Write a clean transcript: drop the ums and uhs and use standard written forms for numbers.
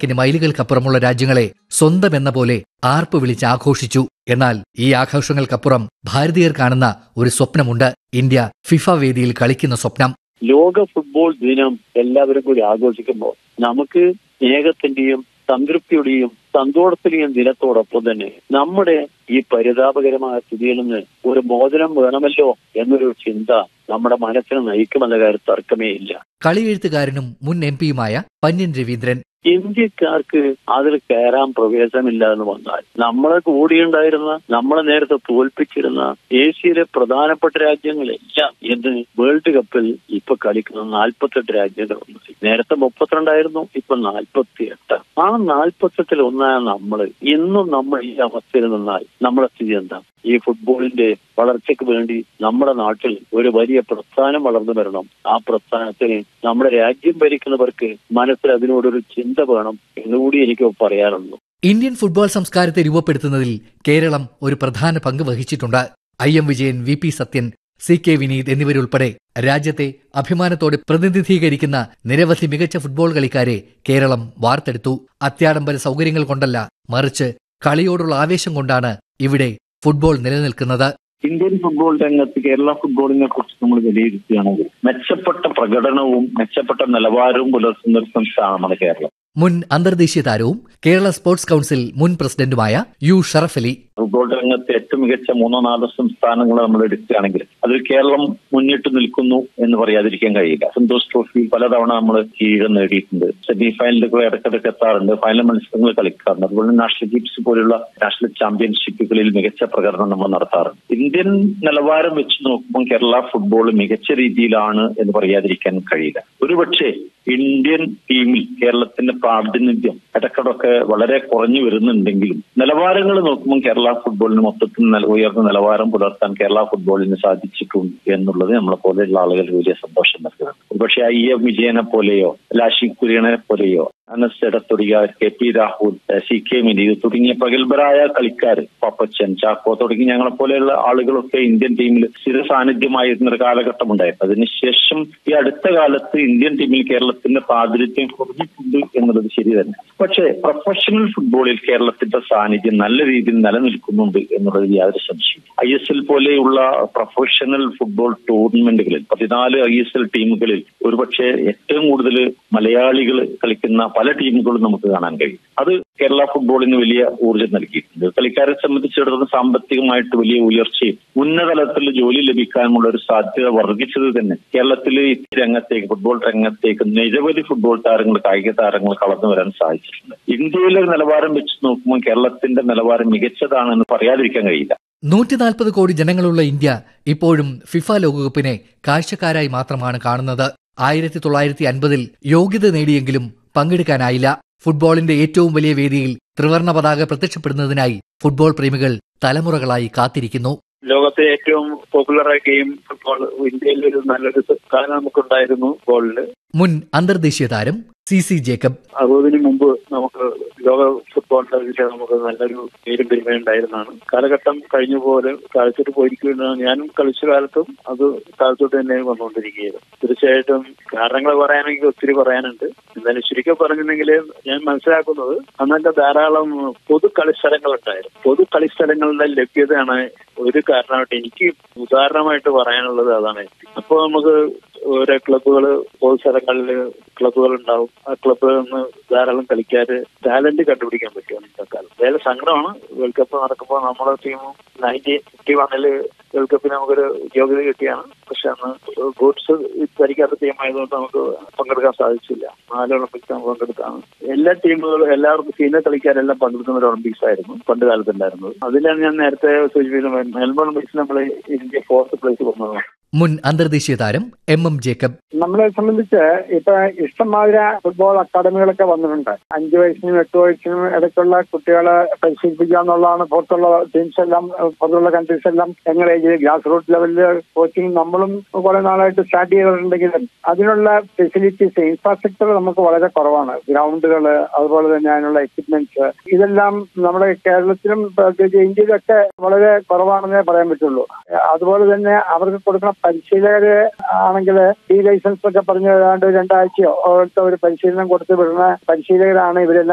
ആയിരക്കണക്കിന് മൈലുകൾക്കപ്പുറമുള്ള രാജ്യങ്ങളെ സ്വന്തം എന്ന പോലെ ആർപ്പ് വിളിച്ച് ആഘോഷിച്ചു. എന്നാൽ ഈ ആഘോഷങ്ങൾക്കപ്പുറം ഭാരതീയർ കാണുന്ന ഒരു സ്വപ്നമുണ്ട്. ഇന്ത്യ ഫിഫ വേദിയിൽ കളിക്കുന്ന സ്വപ്നം. ലോക ഫുട്ബോൾ ദിനം എല്ലാവരും കൂടി ആഘോഷിക്കുമ്പോൾ നമുക്ക് സ്നേഹത്തിന്റെയും സംതൃപ്തിയുടെയും സന്തോഷത്തിന്റെയും ദിനത്തോടൊപ്പം തന്നെ നമ്മുടെ ഈ പരിതാപകരമായ സ്ഥിതിയിൽ നിന്ന് ഒരു മോചനം വേണമല്ലോ എന്നൊരു ചിന്ത നമ്മുടെ മനസ്സിനെ നയിക്കുമെന്ന കാര്യം തർക്കമേ ഇല്ല. കളിയെഴുത്തുകാരനും മുൻ MP-യുമായ പന്ന്യൻ രവീന്ദ്രൻ: ഇന്ത്യക്കാർക്ക് അതിൽ കയറാൻ പ്രവേശനമില്ല എന്ന് വന്നാൽ നമ്മളെ കൂടിയുണ്ടായിരുന്ന, നമ്മളെ നേരത്തെ തോൽപ്പിച്ചിരുന്ന ഏഷ്യയിലെ പ്രധാനപ്പെട്ട രാജ്യങ്ങളെല്ലാം ഇന്ന് വേൾഡ് കപ്പിൽ ഇപ്പൊ കളിക്കുന്ന 48 രാജ്യങ്ങളുണ്ട്. നേരത്തെ 32 ഇപ്പൊ 48. ആ 48 ഒന്നായ നമ്മള് ഇന്നും നമ്മൾ ഈ അവസ്ഥയിൽ നിന്നാൽ നമ്മുടെ സ്ഥിതി എന്താ? ഈ ഫുട്ബോളിന്റെ വളർച്ചയ്ക്ക് വേണ്ടി നമ്മുടെ നാട്ടിൽ ഒരു വലിയ പ്രസ്ഥാനം വളർന്നു വരണം. ആ പ്രസ്ഥാനത്തിന് നമ്മുടെ രാജ്യം ഭരിക്കുന്നവർക്ക് മനസ്സിൽ അതിനോടൊരു ചിന്ത വേണം എന്നുകൂടി എനിക്ക് പറയാനുള്ളൂ. ഇന്ത്യൻ ഫുട്ബോൾ സംസ്കാരത്തെ രൂപപ്പെടുത്തുന്നതിൽ കേരളം ഒരു പ്രധാന പങ്ക് വഹിച്ചിട്ടുണ്ട്. IM Vijayan, VP Sathyan, CK Vineeth എന്നിവരുൾപ്പെടെ രാജ്യത്തെ അഭിമാനത്തോടെ പ്രതിനിധീകരിക്കുന്ന നിരവധി മികച്ച ഫുട്ബോൾ കളിക്കാരെ കേരളം വാർത്തെടുത്തു. അത്യാഡംബര സൗകര്യങ്ങൾ കൊണ്ടല്ല, മറിച്ച് കളിയോടുള്ള ആവേശം കൊണ്ടാണ് ഇവിടെ ഫുട്ബോൾ നിലനിൽക്കുന്നത്. ഇന്ത്യൻ ഫുട്ബോൾ രംഗത്ത് കേരള ഫുട്ബോളിനെ കുറിച്ച് നമ്മൾ വിലയിരുത്തുകയാണെങ്കിൽ മെച്ചപ്പെട്ട പ്രകടനവും മെച്ചപ്പെട്ട നിലവാരവും പുലർത്തുന്ന ഒരു സംസ്ഥാനമാണ് കേരളം. മുൻ അന്തർദേശീയ താരവും കേരള സ്പോർട്സ് കൌൺസിൽ മുൻ പ്രസിഡന്റുമായ U ഷറഫ് അലി: ഫുട്ബോൾ രംഗത്ത് ഏറ്റവും മികച്ച 3-4 സംസ്ഥാനങ്ങൾ നമ്മൾ എടുക്കുകയാണെങ്കിൽ അതിൽ കേരളം മുന്നിട്ട് നിൽക്കുന്നു എന്ന് പറയാതിരിക്കാൻ കഴിയില്ല. സന്തോഷ് ട്രോഫി പലതവണ നമ്മൾ കിരീടം നേടിയിട്ടുണ്ട്. സെമി ഫൈനലുകൾ ഇടയ്ക്കിടയ്ക്ക് എത്താറുണ്ട്. ഫൈനൽ മത്സരങ്ങൾ കളിക്കാറുണ്ട്. അതുപോലെ നാഷണൽ ഗെയിംസ് പോലുള്ള നാഷണൽ ചാമ്പ്യൻഷിപ്പുകളിൽ മികച്ച പ്രകടനം നമ്മൾ നടത്താറുണ്ട്. ഇന്ത്യൻ നിലവാരം വെച്ച് നോക്കുമ്പോൾ കേരള ഫുട്ബോൾ മികച്ച രീതിയിലാണ് എന്ന് പറയാതിരിക്കാൻ കഴിയില്ല. ഒരുപക്ഷെ ഇന്ത്യൻ ടീമിൽ കേരളത്തിന്റെ പ്രാതിനിധ്യം ഇടയ്ക്കിടയ്ക്ക് വളരെ കുറഞ്ഞു വരുന്നുണ്ടെങ്കിലും നിലവാരങ്ങൾ നോക്കുമ്പോൾ കേരള ഫുട്ബോളിന് മൊത്തത്തിൽ ഉയർന്ന നിലവാരം പുലർത്താൻ കേരള ഫുട്ബോളിന് സാധിച്ചിട്ടുണ്ട് എന്നുള്ളത് നമ്മളെ പോലെയുള്ള ആളുകൾ വലിയ സന്തോഷം നൽകുന്നുണ്ട്. പക്ഷേ IM വിജയനെ പോലെയോ ലാഷി കുര്യനെ പോലെയോ അനസ് എടത്തൊടിക, KP രാഹുൽ, CK വിനീത് തുടങ്ങിയ പ്രഗത്ഭരായ കളിക്കാർ, പപ്പച്ചൻ, ചാക്കോ തുടങ്ങി ഞങ്ങളെ പോലെയുള്ള ആളുകളൊക്കെ ഇന്ത്യൻ ടീമിൽ സ്ഥിര സാന്നിധ്യമായിരുന്ന ഒരു കാലഘട്ടം ഉണ്ടായിരുന്നു. അതിനുശേഷം ഈ അടുത്ത കാലത്ത് ഇന്ത്യൻ ടീമിൽ കേരളത്തിന്റെ പ്രാതിനിധ്യം കുറഞ്ഞിട്ടുണ്ട് എന്നുള്ളത് ശരി തന്നെ. പക്ഷേ പ്രൊഫഷണൽ ഫുട്ബോളിൽ കേരളത്തിന്റെ സാന്നിധ്യം നല്ല രീതിയിൽ നിലനിൽക്കുന്നുണ്ട് എന്നുള്ളത് യാതൊരു സംശയം. ISL പോലെയുള്ള പ്രൊഫഷണൽ ഫുട്ബോൾ ടൂർണമെന്റുകളിൽ 14 ISL ടീമുകളിൽ ഒരുപക്ഷെ ഏറ്റവും കൂടുതൽ മലയാളികൾ കളിക്കുന്ന പല ടീമുകളും നമുക്ക് കാണാൻ കഴിയും. അത് കേരള ഫുട്ബോളിന് വലിയ ഊർജ്ജം നൽകിയിട്ടുണ്ട്. കളിക്കാരെ സംബന്ധിച്ചിടത്തോളം സാമ്പത്തികമായിട്ട് വലിയ ഉയർച്ചയും ഉന്നതതലത്തിൽ ജോലി ലഭിക്കാനുള്ള ഒരു സാധ്യത വർദ്ധിച്ചത് തന്നെ കേരളത്തിൽ ഈ രംഗത്തേക്ക്, ഫുട്ബോൾ രംഗത്തേക്ക് നിരവധി ഫുട്ബോൾ താരങ്ങൾ, കായിക താരങ്ങൾ കടന്നു വരാൻ സാധിച്ചിട്ടുണ്ട്. ഇന്ത്യയിലെ നിലവാരം വെച്ച് നോക്കുമ്പോൾ കേരളത്തിന്റെ നിലവാരം മികച്ചതാണെന്ന് പറയാതിരിക്കാൻ കഴിയില്ല. 140 കോടി ജനങ്ങളുള്ള ഇന്ത്യ ഇപ്പോഴും ഫിഫ ലോകകപ്പിനെ കാഴ്ചക്കാരായി മാത്രമാണ് കാണുന്നത്. 1950-ൽ യോഗ്യത നേടിയെങ്കിലും പങ്കെടുക്കാനായില്ല. ഫുട്ബോളിന്റെ ഏറ്റവും വലിയ വേദിയിൽ ത്രിവർണ്ണ പതാക പ്രത്യക്ഷപ്പെടുന്നതിനായി ഫുട്ബോൾ പ്രേമികൾ തലമുറകളായി കാത്തിരിക്കുന്നു. ലോകത്തെ ഏറ്റവും പോപ്പുലറായ ഗെയിം ഫുട്ബോൾ. ഇന്ത്യയിൽ ഒരു നല്ലൊരു സ്ഥാനം നമുക്കുണ്ടായിരുന്നു ഫുട്ബോളില്. മുൻ അന്തർദേശീയ താരം CC ജേക്കബ്: 60-ന് മുമ്പ് നമുക്ക് ലോക ഫുട്ബോളിന്റെ വിഷയം നമുക്ക് നല്ലൊരു പേരും പെരുമയുണ്ടായിരുന്നതാണ്. കാലഘട്ടം കഴിഞ്ഞ പോലെ കാഴ്ചട്ട് പോയിരിക്കുകയാണ്. ഞാനും കളിച്ച കാലത്തും അത് കാലത്തോട്ട് തന്നെ വന്നുകൊണ്ടിരിക്കുകയായിരുന്നു. തീർച്ചയായിട്ടും കാരണങ്ങൾ പറയാനെങ്കിൽ ഒത്തിരി പറയാനുണ്ട്. എന്തായാലും ചുരുക്കം പറഞ്ഞിട്ടുണ്ടെങ്കിൽ ഞാൻ മനസ്സിലാക്കുന്നത് അന്നത്തെ ധാരാളം പൊതു കളിസ്ഥലങ്ങൾ ഉണ്ടായിരുന്നു. പൊതു കളിസ്ഥലങ്ങളുടെ ലഭ്യതയാണ് ഒരു കാരണമായിട്ട് എനിക്ക് ഉദാഹരണമായിട്ട് പറയാനുള്ളത്. അതാണ്. അപ്പോൾ നമുക്ക് ഓരോ ക്ലബ്ബുകൾ, പൊതു സ്ഥലങ്ങളിൽ ക്ലബ്ബുകൾ ഉണ്ടാവും. ആ ക്ലബ്ബുകളിൽ നിന്ന് ധാരാളം കളിക്കാര് ടാലന്റ് കണ്ടുപിടിക്കാൻ പറ്റും. വേറെ സങ്കടമാണ്, വേൾഡ് കപ്പ് നടക്കുമ്പോൾ നമ്മുടെ ടീമും 1951 വേൾഡ് കപ്പിന് നമുക്കൊരു യോഗ്യത കിട്ടിയാണ്. പക്ഷെ അന്ന് ഗോഡ്സ് ഭരിക്കാത്ത ടീമായതുകൊണ്ട് നമുക്ക് പങ്കെടുക്കാൻ സാധിച്ചില്ല. 4 ഒളിമ്പിക്സ് നമുക്ക് പങ്കെടുത്താണ്. എല്ലാ ടീമുകളും, എല്ലാവർക്കും സീനിയർ കളിക്കാരെല്ലാം പങ്കെടുക്കുന്ന ഒരു ഒളിമ്പിക്സ് ആയിരുന്നു പണ്ട് കാലത്തുണ്ടായിരുന്നത്. അതിലാണ് ഞാൻ നേരത്തെ സൂചിപ്പിച്ചത്. മെൽബൺ ഒളിമ്പിക്സ് നമ്മൾ ഇന്ത്യ 4th പ്ലേസ് വന്നതാണ്. മുൻ അന്തർദേശീയ താരം MM ജേക്കബ്: നമ്മളെ സംബന്ധിച്ച് ഇപ്പൊ ഇഷ്ടംമാതിരി ഫുട്ബോൾ അക്കാദമികളൊക്കെ വന്നിട്ടുണ്ട്. 5 വയസ്സിനും 8 വയസ്സിനും ഇടയ്ക്കുള്ള കുട്ടികളെ പരിശീലിപ്പിക്കുക എന്നുള്ളതാണ് പുറത്തുള്ള ടീംസ് എല്ലാം, പുറത്തുള്ള കൺട്രീസ് എല്ലാം എൻകറേജ് ചെയ്ത് ഗ്രാസ് റൂട്ട് ലെവലില് കോച്ചിങ് നമ്മളും കുറെ നാളായിട്ട് സ്റ്റാർട്ട് ചെയ്തിട്ടുണ്ടെങ്കിലും അതിനുള്ള ഫെസിലിറ്റീസ്, ഇൻഫ്രാസ്ട്രക്ചർ നമുക്ക് വളരെ കുറവാണ്. ഗ്രൗണ്ടുകൾ, അതുപോലെ തന്നെ അതിനുള്ള എക്യുപ്മെന്റ്സ്, ഇതെല്ലാം നമ്മുടെ കേരളത്തിലും പ്രത്യേകിച്ച് ഇന്ത്യയിലൊക്കെ വളരെ കുറവാണെന്നേ പറയാൻ പറ്റുള്ളൂ. അതുപോലെ തന്നെ അവർക്ക് കൊടുക്കുന്ന പരിശീലകര് ആണെങ്കിൽ ഈ ലൈസൻസ് ഒക്കെ പറഞ്ഞ് ഏതാണ്ട് 2 ആഴ്ചയോ ഒരു പരിശീലനം കൊടുത്ത് വിടുന്ന പരിശീലകരാണ് ഇവരെല്ലാം